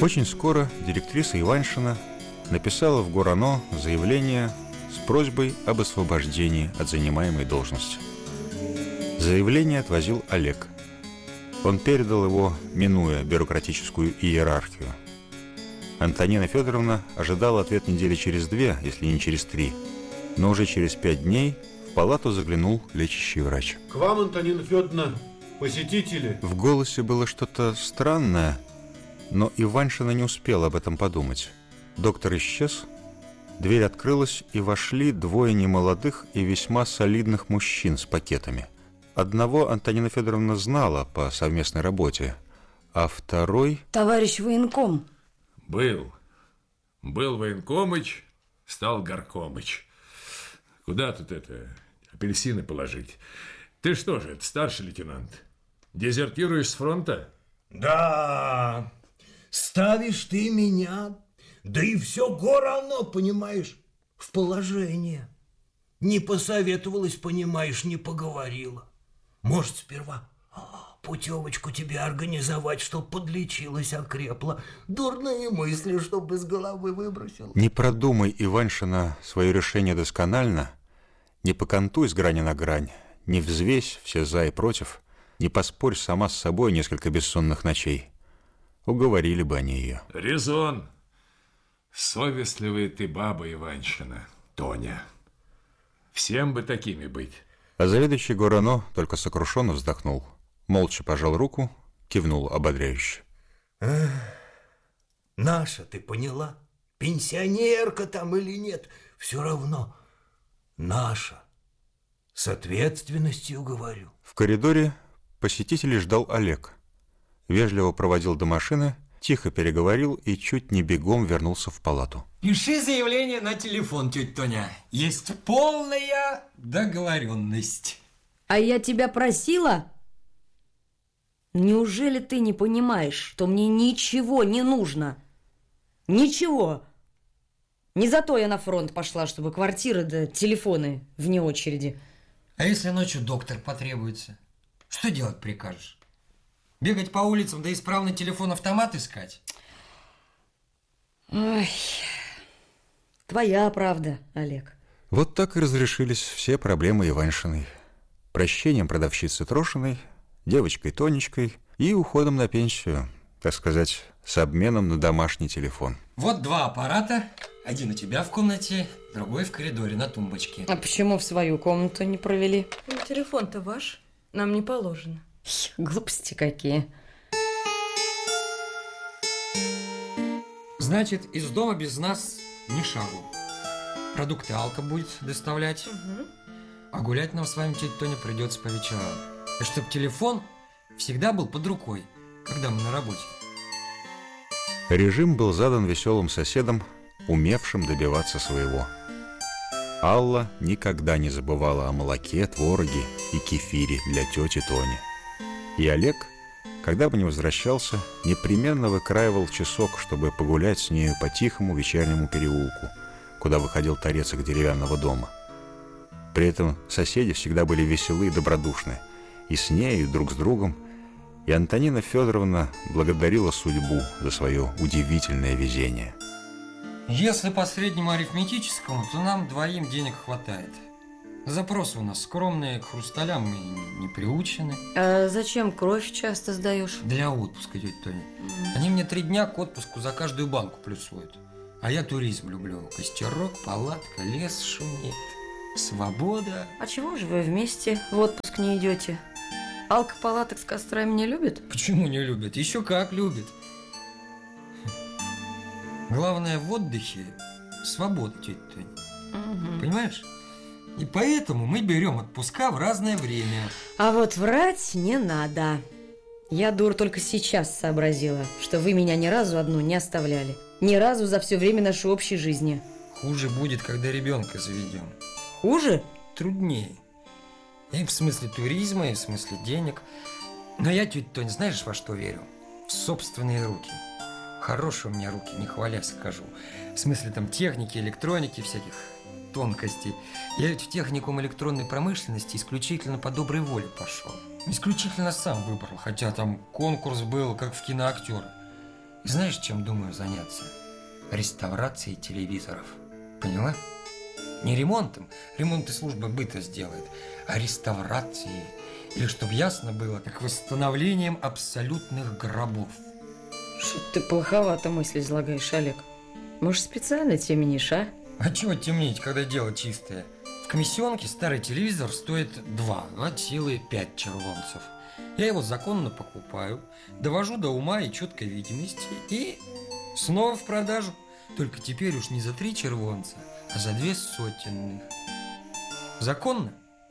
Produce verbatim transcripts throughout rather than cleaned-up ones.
Очень скоро директриса Иваншина написала в ГОРАНО заявление с просьбой об освобождении от занимаемой должности. Заявление отвозил Олег. Он передал его, минуя бюрократическую иерархию. Антонина Федоровна ожидала ответ недели через две, если не через три. Но уже через пять дней в палату заглянул лечащий врач. К вам, Антонина Федоровна, посетители. В голосе было что-то странное, но Иваншина не успела об этом подумать. Доктор исчез, дверь открылась, и вошли двое немолодых и весьма солидных мужчин с пакетами. Одного Антонина Федоровна знала по совместной работе, а второй... Товарищ военком. Был. Был военкомыч, стал горкомыч. Куда тут это, апельсины положить? Ты что же, это старший лейтенант? Дезертируешь с фронта? Да, ставишь ты меня, да и все ГОРАНО, понимаешь, в положение. Не посоветовалась, понимаешь, не поговорила. Может, сперва путевочку тебе организовать, чтоб подлечилась, окрепла. Дурные мысли, чтоб из головы выбросила. Не продумай, Иваншина, свое решение досконально, не покантуй с грани на грань, не взвесь все за и против, не поспорь сама с собой несколько бессонных ночей. Уговорили бы они ее. Резон. Совестливая ты баба, Иваншина, Тоня. Всем бы такими быть. А заведующий ГОРАНО только сокрушенно вздохнул, молча пожал руку, кивнул ободряюще. Эх, наша, ты поняла? Пенсионерка там или нет, все равно наша. С ответственностью говорю. В коридоре посетителей ждал Олег. Вежливо проводил до машины, тихо переговорил и чуть не бегом вернулся в палату. Пиши заявление на телефон, тетя Тоня. Есть полная договоренность. А я тебя просила? Неужели ты не понимаешь, что мне ничего не нужно? Ничего. Не зато я на фронт пошла, чтобы квартиры да телефоны вне очереди. А если ночью доктор потребуется? Что делать прикажешь? Бегать по улицам, да исправный телефон-автомат искать? Ой, твоя правда, Олег. Вот так и разрешились все проблемы Иваншиной. Прощением продавщицы Трошиной, девочкой Тонечкой и уходом на пенсию, так сказать, с обменом на домашний телефон. Вот два аппарата. Один у тебя в комнате, другой в коридоре на тумбочке. А почему в свою комнату не провели? Ну, телефон-то ваш, нам не положено. Глупости какие. Значит, из дома без нас ни шагу. Продукты Алка будет доставлять. Угу. А гулять нам с вами, тетя Тоня, придется по вечерам. И чтоб телефон всегда был под рукой, когда мы на работе. Режим был задан веселым соседом, умевшим добиваться своего. Алла никогда не забывала о молоке, твороге и кефире для тети Тони. И Олег, когда бы ни возвращался, непременно выкраивал часок, чтобы погулять с нею по тихому вечернему переулку, куда выходил торецок деревянного дома. При этом соседи всегда были веселы и добродушны, и с нею, и друг с другом, и Антонина Федоровна благодарила судьбу за свое удивительное везение. Если по среднему арифметическому, то нам двоим денег хватает. Запросы у нас скромные, к хрусталям мы не приучены. А зачем кровь часто сдаешь? Для отпуска, тетя Тоня. Они мне три дня к отпуску за каждую банку плюсуют. А я туризм люблю. Костерок, палатка, лес шумит. Свобода. А чего же вы вместе в отпуск не идете? Алка палаток с кострами не любит? Почему не любит? Еще как любит. Главное в отдыхе свобода, тетя Тоня. Угу. Понимаешь? И поэтому мы берем отпуска в разное время. А вот врать не надо. Я, дур, только сейчас сообразила, что вы меня ни разу одну не оставляли. Ни разу за все время нашей общей жизни. Хуже будет, когда ребенка заведем. Хуже? Труднее. И в смысле туризма, и в смысле денег. Но я, тетя Тоня, знаешь, во что верю? В собственные руки. Хорошие у меня руки, не хвалясь скажу. В смысле там техники, электроники, всяких тонкостей. Я ведь в техникум электронной промышленности исключительно по доброй воле пошел. Исключительно сам выбрал, хотя там конкурс был, как в киноактеры. Знаешь, чем думаю заняться? Реставрацией телевизоров. Поняла? Не ремонтом, ремонт и служба быта сделает, а реставрацией. Или, чтобы ясно было, как восстановлением абсолютных гробов. Что ты плоховато мысли излагаешь, Олег. Может, специально темнишь, а? А чего темнить, когда дело чистое? В комиссионке старый телевизор стоит два, от силы пять червонцев. Я его законно покупаю, довожу до ума и четкой видимости и снова в продажу. Только теперь уж не за три червонца, а за две сотенных. Законно?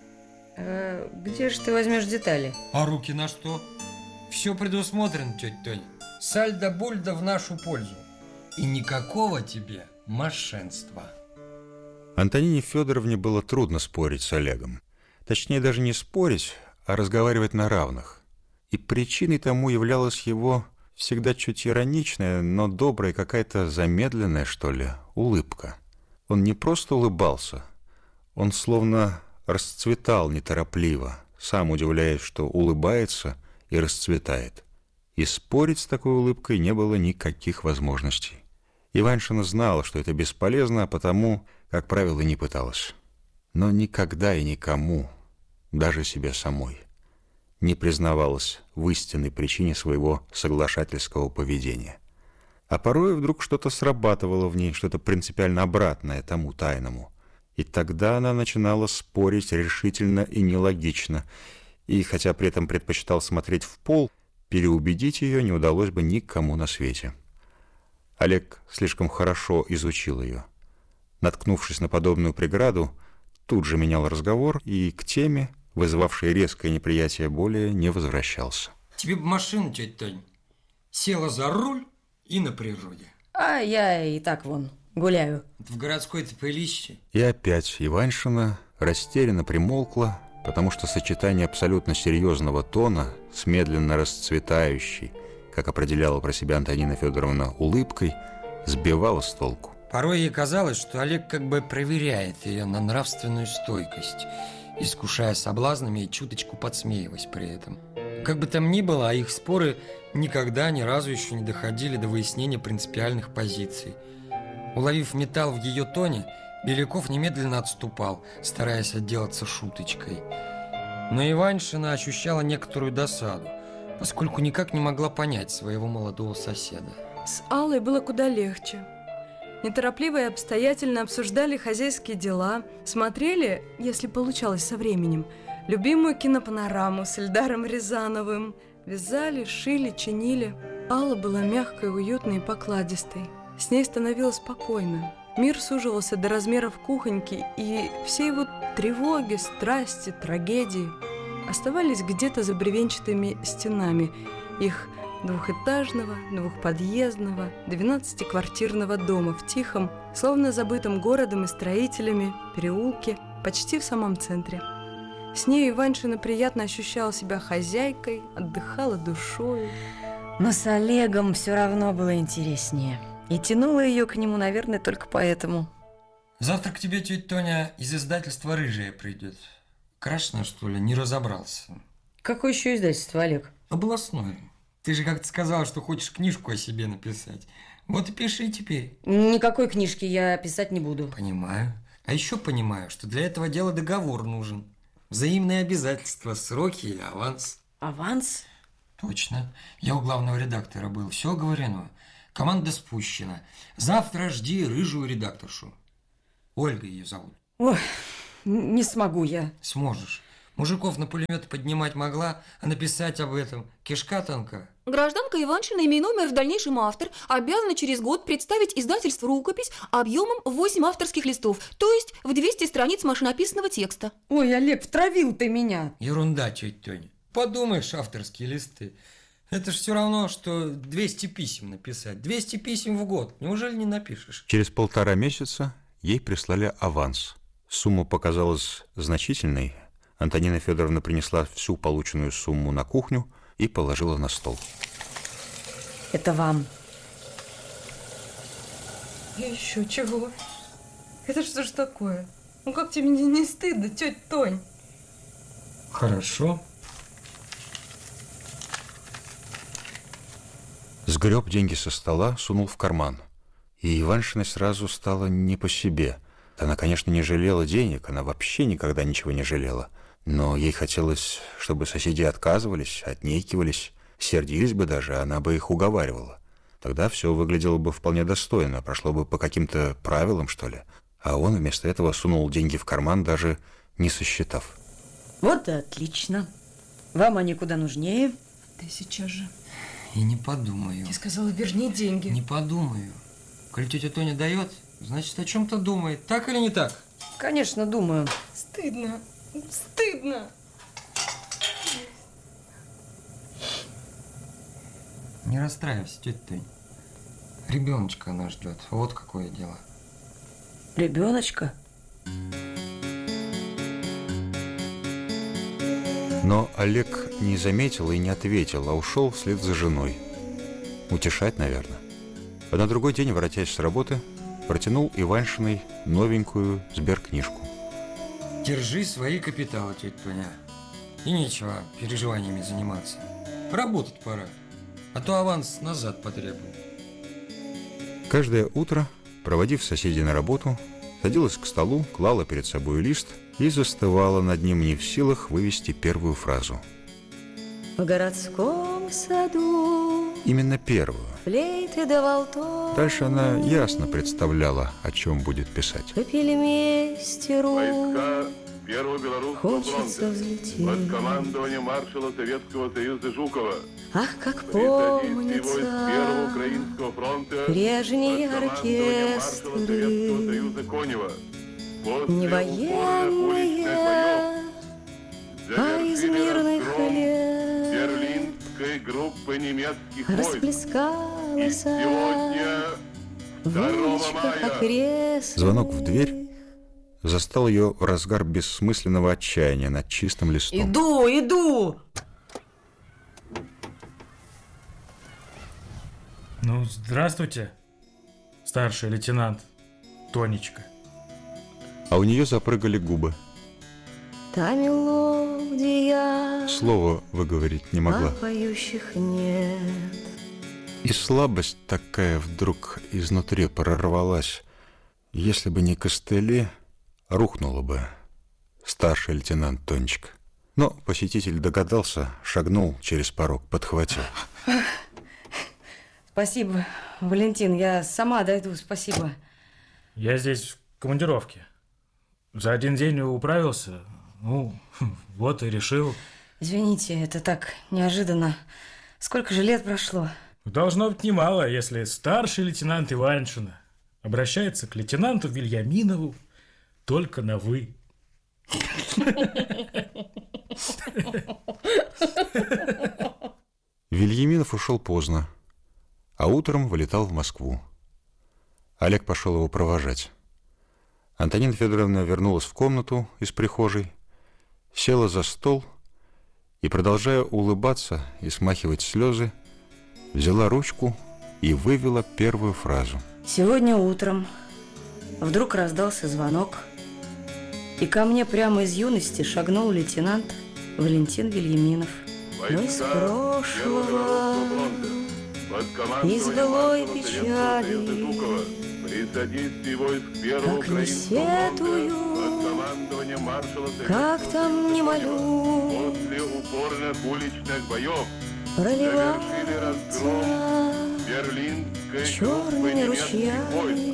А где же ты возьмешь детали? А руки на что? Все предусмотрено, тетя Тоня. Сальдо-бульдо в нашу пользу. И никакого тебе мошенства. Антонине Федоровне было трудно спорить с Олегом. Точнее, даже не спорить, а разговаривать на равных. И причиной тому являлась его всегда чуть ироничная, но добрая, какая-то замедленная, что ли, улыбка. Он не просто улыбался, он словно расцветал неторопливо, сам удивляясь, что улыбается и расцветает. И спорить с такой улыбкой не было никаких возможностей. Иваншина знала, что это бесполезно, а потому, как правило, не пыталась. Но никогда и никому, даже себе самой, не признавалась в истинной причине своего соглашательского поведения. А порой вдруг что-то срабатывало в ней, что-то принципиально обратное тому тайному. И тогда она начинала спорить решительно и нелогично, и, хотя при этом предпочитал смотреть в пол, переубедить ее не удалось бы никому на свете. Олег слишком хорошо изучил ее. Наткнувшись на подобную преграду, тут же менял разговор и к теме, вызывавшей резкое неприятие, более не возвращался. Тебе бы машину, тетя Тонь. Села за руль и на природе. А я и так вон гуляю. В городской-то пылище. И опять Иваншина растерянно примолкла, потому что сочетание абсолютно серьезного тона с медленно расцветающей, как определяла про себя Антонина Федоровна, улыбкой, сбивало с толку. Порой ей казалось, что Олег как бы проверяет ее на нравственную стойкость, искушая соблазнами и чуточку подсмеиваясь при этом. Как бы там ни было, а их споры никогда ни разу еще не доходили до выяснения принципиальных позиций. Уловив металл в ее тоне, Беляков немедленно отступал, стараясь отделаться шуточкой. Но Иваншина ощущала некоторую досаду, поскольку никак не могла понять своего молодого соседа. С Аллой было куда легче. Неторопливо и обстоятельно обсуждали хозяйские дела, смотрели, если получалось со временем, любимую кинопанораму с Эльдаром Рязановым, вязали, шили, чинили. Алла была мягкой, уютной и покладистой. С ней становилось спокойно. Мир суживался до размеров кухоньки, и все его тревоги, страсти, трагедии оставались где-то за бревенчатыми стенами их двухэтажного, двухподъездного, двенадцатиквартирного дома в тихом, словно забытом городом и строителями, переулке, почти в самом центре. С ней Иваншина приятно ощущала себя хозяйкой, отдыхала душою. Но с Олегом все равно было интереснее. И тянула ее к нему, наверное, только поэтому. Завтра к тебе тетя Тоня из издательства «Рыжая» придет. Крашена, что ли? Не разобрался. Какое еще издательство, Олег? Областное. Ты же как-то сказала, что хочешь книжку о себе написать. Вот и пиши теперь. Никакой книжки я писать не буду. Понимаю. А еще понимаю, что для этого дела договор нужен. Взаимные обязательства, сроки и аванс. Аванс? Точно. Я у главного редактора был. Все оговорено. Команда спущена. Завтра жди рыжую редакторшу. Ольга ее зовут. Ой, не смогу я. Сможешь. Мужиков на пулемет поднимать могла, а написать об этом кишка тонка. Гражданка Иваншина, имея номер в дальнейшем автор, обязана через год представить издательству рукопись объемом в восемь авторских листов, то есть в двести страниц машинописного текста. Ой, Олег, втравил ты меня. Ерунда, тетя Тоня. Подумаешь, авторские листы. Это ж все равно, что двести писем написать. двести писем в год. Неужели не напишешь? Через полтора месяца ей прислали аванс. Сумма показалась значительной. Антонина Федоровна принесла всю полученную сумму на кухню и положила на стол. Это вам. И еще чего? Это что ж такое? Ну как тебе не, не стыдно, тетя Тонь? Хорошо. С Сгреб деньги со стола, сунул в карман. И Иваншиной сразу стало не по себе. Она, конечно, не жалела денег, она вообще никогда ничего не жалела. Но ей хотелось, чтобы соседи отказывались, отнекивались, сердились бы даже, она бы их уговаривала. Тогда все выглядело бы вполне достойно, прошло бы по каким-то правилам, что ли. А он вместо этого сунул деньги в карман, даже не сосчитав. Вот и отлично. Вам они куда нужнее. Ты сейчас же. И не подумаю. Я сказала, верни деньги. Не подумаю. Коль тетя Тоня дает, значит, о чем-то думает. Так или не так? Конечно, думаю. Стыдно. Стыдно. Не расстраивайся, тетя Тонь. Ребеночка она ждет. Вот какое дело. Ребеночка? Но Олег не заметил и не ответил, а ушел вслед за женой. Утешать, наверное. А на другой день, воротясь с работы, протянул Иваншиной новенькую сберкнижку. Держи свои капиталы, тетя Тоня. И нечего переживаниями заниматься. Работать пора, а то аванс назад потребует. Каждое утро, проводив соседей на работу, садилась к столу, клала перед собой лист и застывала над ним, не в силах вывести первую фразу. В городском саду Именно первую. флейты да валто. Дальше она ясно представляла, о чем будет писать. Капельмейстеру Войска Первого Белорусского хочется фронта взлететь. под командованием маршала Советского Союза Жукова Ах, как при содействии войск Первого помнится Украинского фронта прежние под командованием маршала Советского оркестры, Союза Конева после не упорных уличных боев военные, а из завершили мирных разгром лет берлинской группы немецких войск. И расплескалась сегодня, в второго уличках мая, окрестных. Звонок в дверь застал ее в разгар бессмысленного отчаяния над чистым листом. Иду, иду! Ну, здравствуйте, старший лейтенант Тонечка. А у нее запрыгали губы. Та мелодия, Слово выговорить не могла. а поющих нет. И слабость такая вдруг изнутри прорвалась. Если бы не костыли, рухнула бы старший лейтенант Тонечка. Но посетитель догадался, шагнул через порог, подхватил. Спасибо, Валентин, я сама дойду, спасибо. Я здесь в командировке. За один день управился. Ну, вот и решил. Извините, это так неожиданно. Сколько же лет прошло? Должно быть немало, если старший лейтенант Иваншина обращается к лейтенанту Вильяминову только на «вы». Вильяминов ушел поздно, а утром вылетал в Москву. Олег пошел его провожать. Антонина Федоровна вернулась в комнату из прихожей, села за стол и, продолжая улыбаться и смахивать слезы, взяла ручку и вывела первую фразу. Сегодня утром вдруг раздался звонок, и ко мне прямо из юности шагнул лейтенант Валентин Вильяминов. Но из прошлого, из былой печали, при содействии войск Первого как не Украинского фронта под сетую, командованием маршала Советского как там не молю, после упорных уличных боев проливается завершили разгром берлинской группы черными немецких войск. ручьями